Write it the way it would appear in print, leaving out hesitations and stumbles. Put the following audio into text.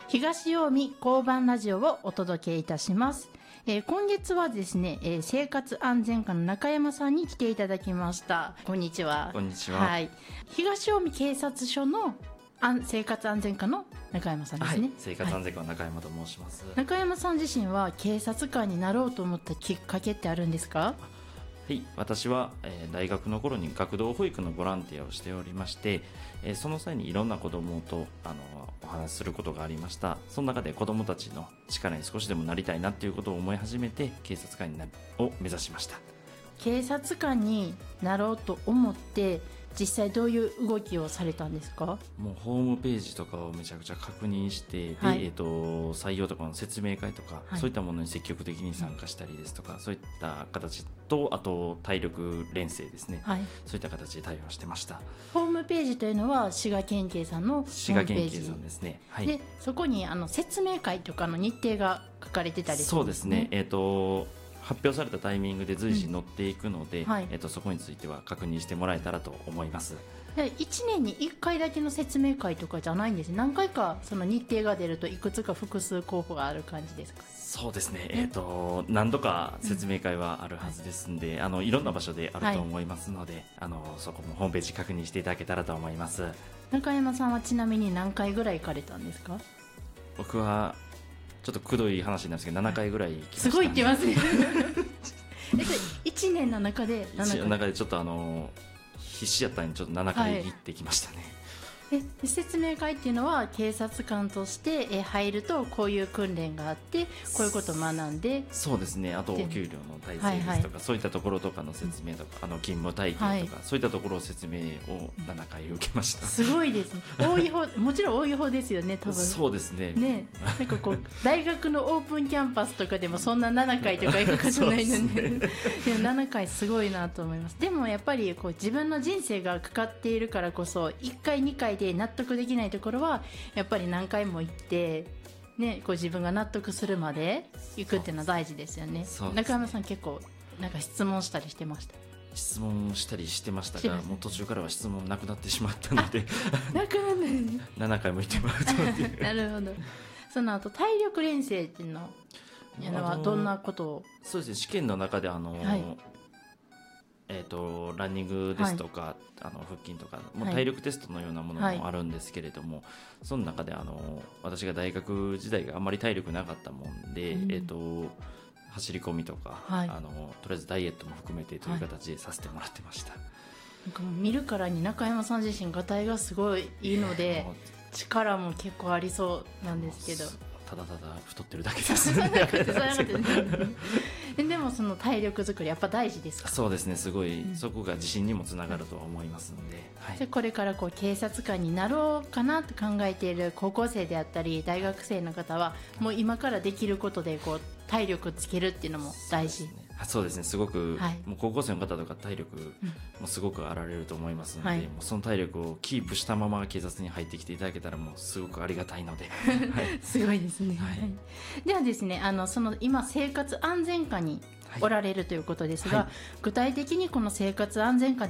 東近江交番ラジオをお届けいたします。今月はですね、生活安全課の中山さんに来ていただきました。こんにちは。 こんにちは。 はい、東近江警察署の生活安全課の中山さんですね。 はい、生活安全課の中山と申します。 中山さん自身は警察官になろうと思ったきっかけってあるんですか？ はい、私は、大学の頃に学童保育のボランティアをしておりまして、その際にいろんな子どもとお話しすることがありました。その中で子どもたちの力に少しでもなりたいなっていうことを思い始めて、警察官を目指しました。 警察官になろうと思って実際どういう動きをされたんですか？ もうホームページとかをめちゃくちゃ確認して、 はい、 で採用とかの説明会とか、 はい、 そういったものに積極的に参加したりですとか、そういった形と、あと体力連成ですね、はい、そういった形で対応してました。 ホームページというのは滋賀県警さんのホームページ、 滋賀県警さんですね、はい、 でそこに説明会とかの日程が書かれてたりするんですね。 そうですね、発表されたタイミングで随時載っていくので、 はい、 そこについては確認してもらえたらと思います。 1年に1回だけの説明会とかじゃないんですね。何回かその日程が出るといくつか複数候補がある感じですか？ そうですね、何度か説明会はあるはずですんで、いろんな場所であると思いますので、はい、そこもホームページ確認していただけたらと思います。 中山さんはちなみに何回ぐらい行かれたんですか？ 僕はちょっとくどい話なんですけど7回ぐらい行きました、ね、 すごい行ってますね1年の中で7回。1年の中でちょっと必死やったのにちょっと7回行ってきましたね、 はい、説明会っていうのは警察官として入るとこういう訓練があってこういうことを学んで。 そうですね、あとお給料の体制ですとか、はいはい、そういったところとかの説明とか、勤務体系とか、はい、そういったところを説明を7回受けました。 すごいですね。多い方もちろん多い方ですよね、多分。 そうですね。 なんかこう大学のオープンキャンパスとかでもそんな7回とか行くことないのにでも7回すごいなと思います。でもやっぱりこう自分の人生がかかっているからこそ1回2回で納得できないところはやっぱり何回も行ってね、こう自分が納得するまで行くっていうのは大事ですよね。中山さん結構なんか質問したりしてました？ 質問したりしてましたが、もう途中からは質問なくなってしまったのでなくなるね 7回も行ってもらうと思ってなるほど。その後体力練成っていうのはどんなことを？ そうですね、試験の中ではい、ランニングですとか、はい、腹筋とかもう体力テストのようなものもあるんですけれども、はい、その中で私が大学時代があんまり体力なかったもんで、走り込みとか、はい、とりあえずダイエットも含めてという形でさせてもらってました、はい、 なんか見るからに中山さん自身がたいがすごいいいので力も結構ありそうなんですけど、 ただただ太ってるだけですでもその体力作りやっぱ大事ですか？ そうですね、すごい、そこが自信にもつながるとは思いますので、はい、 でこれからこう警察官になろうかなと考えている高校生であったり大学生の方はもう今からできることでこう体力つけるっていうのも大事。 そうですね、すごく、はい、もう高校生の方とか体力もすごくあられると思いますので、はい、もうその体力をキープしたまま警察に入ってきていただけたらもうすごくありがたいので、はい、 すごいですね、はい、ではですねその今生活安全課におられるということですが、はい、具体的にこの生活安全課